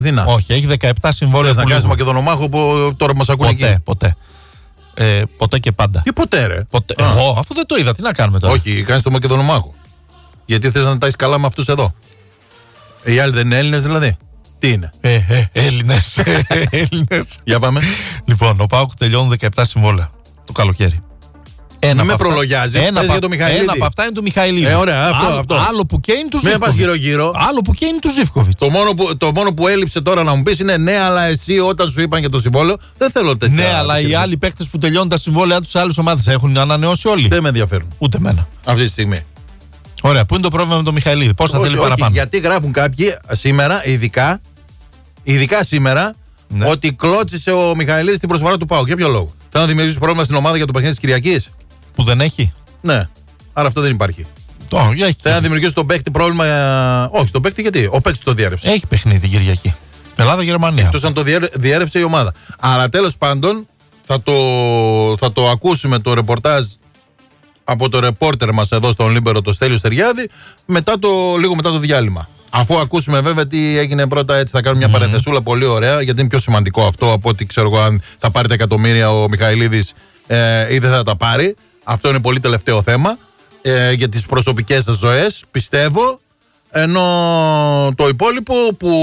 Δίνα. Όχι, έχει 17 συμβόλαια. Να κάνει Μακεδονομάχο που τώρα μας ακούνε εκεί. Ποτέ. Ποτέ και πάντα. Τι ποτέ, ρε. Ποτέ. Εγώ, αφού δεν το είδα, τι να κάνουμε τώρα. Όχι, κάνει το Μακεδονομάχο. Γιατί θες να τα έχεις καλά με αυτούς εδώ. Οι άλλοι δεν είναι Έλληνες δηλαδή. Τι είναι. Έλληνες. Για πάμε. Λοιπόν, ο ΠΑΟΚ τελειώνει 17 συμβόλαια το καλοκαίρι. Μην με προλογιάζει. Ένα από αυτά είναι του Μιχαηλίδη. Ωραία, αυτό. Άλλο που καίει του Ζίβκοβιτς. Μην πας γύρω-γύρω. Άλλο που καίει του Ζίβκοβιτς. Το μόνο που έλειψε τώρα να μου πεις είναι ναι, αλλά εσύ όταν σου είπαν για το συμβόλαιο δεν θέλω τέτοια. Ναι, αλλά οι άλλοι παίκτες που τελειώνουν τα συμβόλαια τους σε άλλες ομάδες έχουν ανανεώσει όλοι. Δεν με ενδιαφέρουν. Ούτε εμένα. Αυτή τη στιγμή. Ωραία, πού είναι το πρόβλημα με τον Μιχαηλίδη, πόσα θέλει παραπάνω. Γιατί γράφουν κάποιοι σήμερα, ειδικά σήμερα, ναι, ότι κλώτσισε ο Μιχαηλίδης την προσφορά του ΠΑΟΚ. Για ποιο λόγο? Θέλω να δημιουργήσει πρόβλημα στην ομάδα για το παιχνίδι της Κυριακής. Που δεν έχει. Ναι, άρα αυτό δεν υπάρχει. Θέλω να δημιουργήσει τον παίκτη πρόβλημα. Όχι, τον παίκτη γιατί. Ο παίκτης το διέρευσε. Έχει παιχνίδι Κυριακή. Ελλάδα-Γερμανία. Εκτός αν το διέρευσε η ομάδα. Αλλά τέλος πάντων θα το ακούσουμε το ρεπορτάζ από το ρεπόρτερ μας εδώ στον Λίμπερο, το Στέλιο Στεριάδη, λίγο μετά το διάλειμμα. Αφού ακούσουμε βέβαια τι έγινε πρώτα, έτσι θα κάνουμε μια παρενθεσούλα πολύ ωραία, γιατί είναι πιο σημαντικό αυτό από ότι ξέρω εγώ αν θα πάρει τα εκατομμύρια ο Μιχαηλίδης ή δεν θα τα πάρει. Αυτό είναι πολύ τελευταίο θέμα για τις προσωπικές σας ζωές, πιστεύω. Ενώ το υπόλοιπο που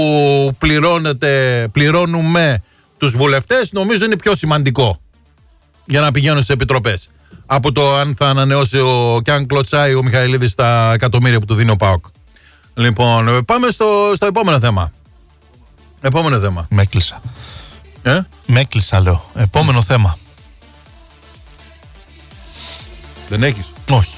πληρώνουμε τους βουλευτές, νομίζω είναι πιο σημαντικό για να πηγαίνουν στις επιτροπές από το αν θα ανανεώσει και αν κλωτσάει ο Μιχαηλίδης τα εκατομμύρια που του δίνει ο ΠΑΟΚ. Λοιπόν, πάμε στο επόμενο θέμα. Επόμενο θέμα. Με έκλεισα. Με έκλεισα, λέω. Επόμενο θέμα. Δεν έχεις? Όχι.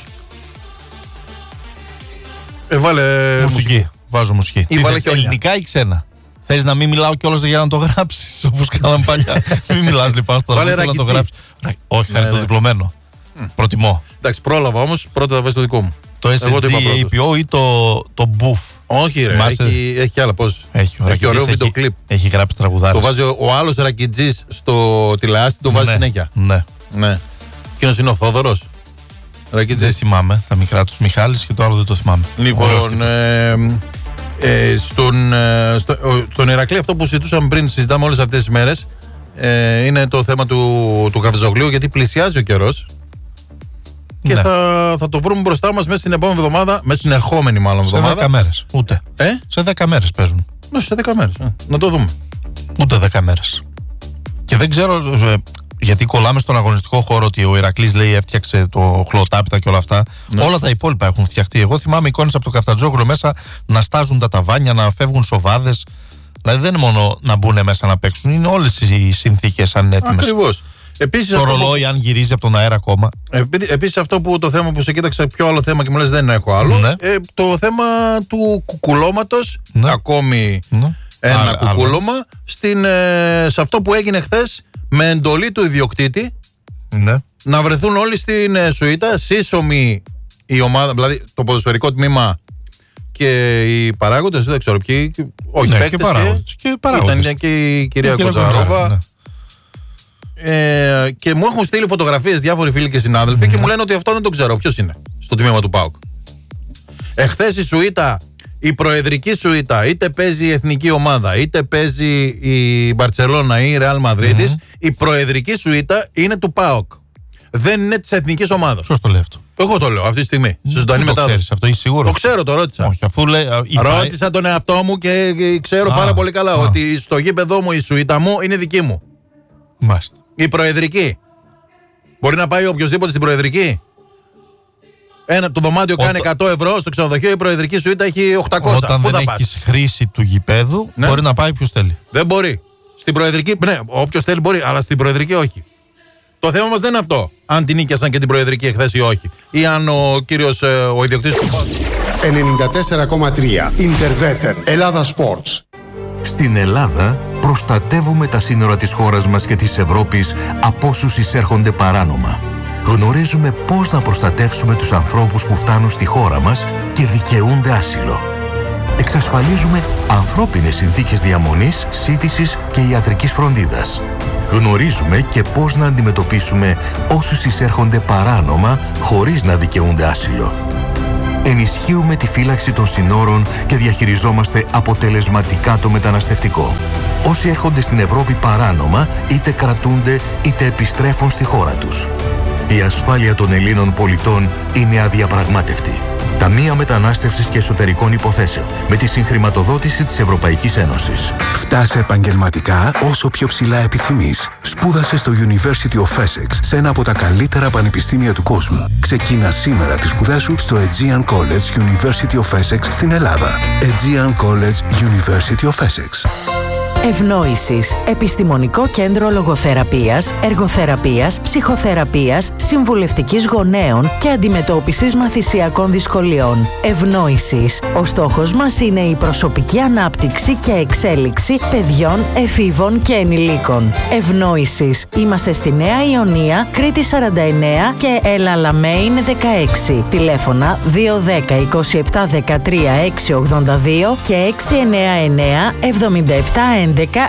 Βάλε μουσική. Βάζω μουσική. Ή βάλε ελληνικά ή ξένα? Θέλεις να μην μιλάω κιόλας για να το γράψεις όπως κάναμε παλιά? Μην μιλάς λοιπόν τώρα. Βάλε να το γράψεις. Όχι, χάρη το διπλωμένο. Προτιμώ. Εντάξει, πρόλαβα όμως. Πρώτα θα βάζεις το δικό μου. Το SGAPO ή το Boof? Όχι, ρε. Έχει κι άλλα. Πώς? Έχει ωραίο βίντεο κλιπ. Έχει γράψει τραγουδάρες. Το βάζει ο άλλος Ρακιτζής στο τηλεάστη, το βάζει συνέχεια. Ναι. Εκείνος είναι ο Θόδωρος. Δεν θυμάμαι τα μικρά τους, Μιχάλης, και το άλλο δεν το θυμάμαι. Λοιπόν, στον Ηρακλή, αυτό που συζητούσαμε πριν, συζητάμε όλες αυτές τις μέρες, είναι το θέμα του Καφεζογλίου, γιατί πλησιάζει ο καιρός. Και θα το βρούμε μπροστά μας μέσα στην επόμενη εβδομάδα, μέσα στην ερχόμενη μάλλον εβδομάδα. Σε 10 μέρες. Ούτε. Σε 10 μέρες παίζουν. Σε 10 μέρες. Να το δούμε. Ούτε 10 μέρες. Και δεν ξέρω, γιατί κολλάμε στον αγωνιστικό χώρο ότι ο Ηρακλής λέει έφτιαξε το χλωτάπιτα και όλα αυτά. Ναι. Όλα τα υπόλοιπα έχουν φτιαχτεί. Εγώ θυμάμαι εικόνες από το Καφτατζόγλιο μέσα να στάζουν τα ταβάνια, να φεύγουν σοβάδες. Δηλαδή δεν είναι μόνο να μπουν μέσα να παίξουν, είναι όλες οι συνθήκες αν είναι έτοιμες. Ακριβώς. Επίσης, το ρολόι αν γυρίζει από τον αέρα ακόμα. Επίσης αυτό το θέμα που σε κοίταξα, πιο άλλο θέμα και μου λες δεν έχω άλλο. Ναι. Το θέμα του κουκουλώματος, ακόμη ένα κουκούλωμα, σε αυτό που έγινε χθες με εντολή του ιδιοκτήτη, να βρεθούν όλοι στην σουίτα, σύσσωμη η ομάδα, δηλαδή το ποδοσφαιρικό τμήμα και οι παράγοντες, δεν ξέρω ποιοι, όχι παίκτες και παράγοντες. Ήταν και η κυρία Κοτσαρόβα. Και μου έχουν στείλει φωτογραφίες διάφοροι φίλοι και συνάδελφοι και μου λένε ότι αυτό δεν το ξέρω. Ποιος είναι στο τμήμα του ΠΑΟΚ? Εχθές η σουίτα, η προεδρική σουίτα, είτε παίζει η εθνική ομάδα, είτε παίζει η Μπαρτσελώνα ή η Ρεάλ Μαδρίτης, η προεδρική σουίτα είναι του ΠΑΟΚ. Δεν είναι της εθνικής ομάδας. Ποιος το λέει αυτό? Εγώ το λέω αυτή τη στιγμή. Στη ζωντανή μετάδοση. Αυτό είσαι σίγουρο? Το ξέρω, το ρώτησα. Όχι, αφού λέει, ρώτησα τον εαυτό μου και ξέρω πάρα πολύ καλά ότι στο γήπεδό μου η σουίτα μου είναι δική μου. Μάλιστα. Η προεδρική. Μπορεί να πάει οποιοδήποτε στην προεδρική. Το δωμάτιο κάνει 100 ευρώ, στο ξενοδοχείο η προεδρική σουίτα έχει 800. Όταν δεν έχεις χρήση του γηπέδου, μπορεί να πάει ποιος θέλει. Δεν μπορεί. Στην προεδρική, ναι, όποιος θέλει μπορεί, αλλά στην προεδρική όχι. Το θέμα μας δεν είναι αυτό. Αν την νίκιασαν και την προεδρική εχθές ή όχι. Ή αν ο κύριος ο ιδιοκτήτης του 94,3 Interveter Ελλάδα Sports. Στην Ελλάδα προστατεύουμε τα σύνορα της χώρας μας και της Ευρώπης από όσους εισέρχονται παράνομα. Γνωρίζουμε πώς να προστατεύσουμε τους ανθρώπους που φτάνουν στη χώρα μας και δικαιούνται άσυλο. Εξασφαλίζουμε ανθρώπινες συνθήκες διαμονής, σύντησης και ιατρικής φροντίδας. Γνωρίζουμε και πώς να αντιμετωπίσουμε όσους εισέρχονται παράνομα χωρίς να δικαιούνται άσυλο. ενισχύουμε τη φύλαξη των συνόρων και διαχειριζόμαστε αποτελεσματικά το μεταναστευτικό. Όσοι έρχονται στην Ευρώπη παράνομα, είτε κρατούνται είτε επιστρέφουν στη χώρα τους. Η ασφάλεια των Ελλήνων πολιτών είναι αδιαπραγμάτευτη. Ταμεία Μετανάστευσης και Εσωτερικών Υποθέσεων, με τη συγχρηματοδότηση της Ευρωπαϊκής Ένωσης. Φτάσε επαγγελματικά όσο πιο ψηλά επιθυμείς. Σπούδασε στο University of Essex, σε ένα από τα καλύτερα πανεπιστήμια του κόσμου. Ξεκίνα σήμερα τις σπουδές σου στο Aegean College University of Essex στην Ελλάδα. Aegean College University of Essex. Ευνόησης. Επιστημονικό κέντρο λογοθεραπείας, εργοθεραπείας, ψυχοθεραπείας, συμβουλευτικής γονέων και αντιμετώπισης μαθησιακών δυσκολιών. Ευνόησης. Ο στόχος μας είναι η προσωπική ανάπτυξη και εξέλιξη παιδιών, εφήβων και ενηλίκων. Ευνόησης. Είμαστε στη Νέα Ιωνία, Κρήτη 49 και Έλα Λαμέιν 16. Τηλέφωνα 210 27 13 682 και 699 77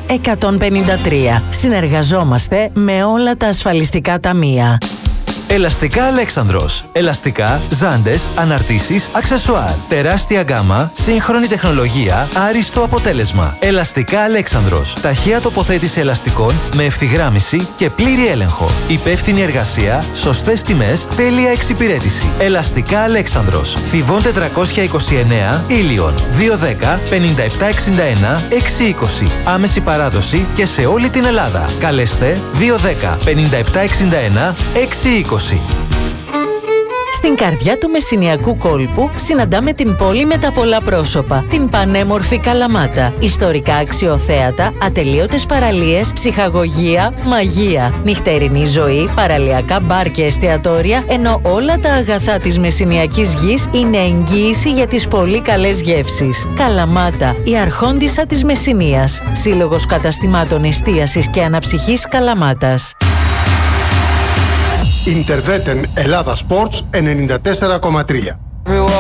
153. Συνεργαζόμαστε με όλα τα ασφαλιστικά ταμεία. Ελαστικά Αλέξανδρος. Ελαστικά, ζάντες, αναρτήσεις, αξεσουάρ. Τεράστια γκάμα, σύγχρονη τεχνολογία, άριστο αποτέλεσμα. Ελαστικά Αλέξανδρος. Ταχεία τοποθέτηση ελαστικών με ευθυγράμμιση και πλήρη έλεγχο. Υπεύθυνη εργασία, σωστές τιμές, τέλεια εξυπηρέτηση. Ελαστικά Αλέξανδρος. Θηβών 429, Ήλιον. 210 5761 620. Άμεση παράδοση και σε όλη την Ελλάδα. Καλέστε 210 5761 620. Στην καρδιά του Μεσσηνιακού κόλπου συναντάμε την πόλη με τα πολλά πρόσωπα, την πανέμορφη Καλαμάτα. Ιστορικά αξιοθέατα, ατελείωτες παραλίες, ψυχαγωγία, μαγεία, νυχτερινή ζωή, παραλιακά μπαρ και εστιατόρια, ενώ όλα τα αγαθά της Μεσσηνιακής γης είναι εγγύηση για τις πολύ καλές γεύσεις. Καλαμάτα, η αρχόντισσα της Μεσσηνίας. Σύλλογος καταστημάτων εστίασης και αναψυχής Καλαμάτας. Interveten Ελλάδα Sports 94,3.